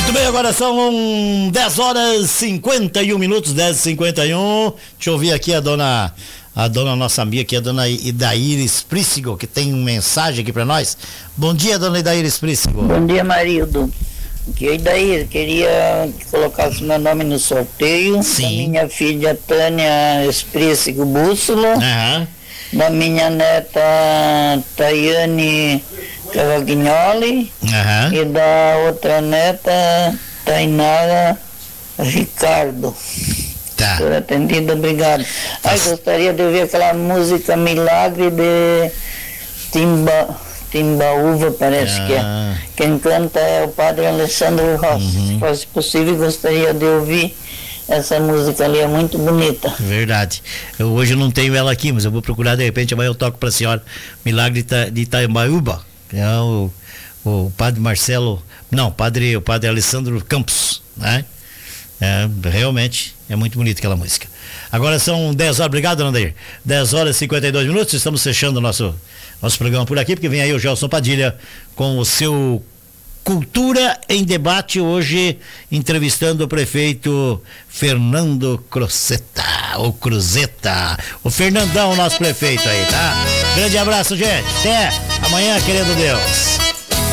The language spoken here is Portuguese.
Muito bem, agora são 10 horas e 51 minutos, 10h51. Deixa eu ouvir aqui a dona nossa amiga aqui, a dona Idaíris Prícigo, que tem uma mensagem aqui para nós. Bom dia, dona Idaíris Prícigo. Bom dia, Marildo. Que Idaíris, queria que colocasse meu nome no sorteio. Sim. Da minha filha Tânia Prícigo Bússola. Da minha neta Tayane Cavagnoli. E da outra neta Tainara Ricardo. Tá. Por atendido, obrigado. Gostaria de ouvir aquela música Milagre de Timbaúva, parece que é. Quem canta é o padre Alessandro Rossi. Se fosse possível, gostaria de ouvir essa música ali, é muito bonita. Verdade. Hoje eu não tenho ela aqui, mas eu vou procurar, de repente amanhã eu toco para a senhora Milagre de Timbaúva. É o padre Marcelo, não, o padre Alessandro Campos, né? Realmente é muito bonita aquela música. Agora são 10 horas, obrigado, Andair. 10 horas e 52 minutos, estamos fechando o nosso programa por aqui, porque vem aí o Gelson Padilha com o seu Cultura em Debate, hoje entrevistando o prefeito Fernando Cruzeta, o Fernandão, nosso prefeito aí, tá? Grande abraço, gente, até amanhã, querendo Deus.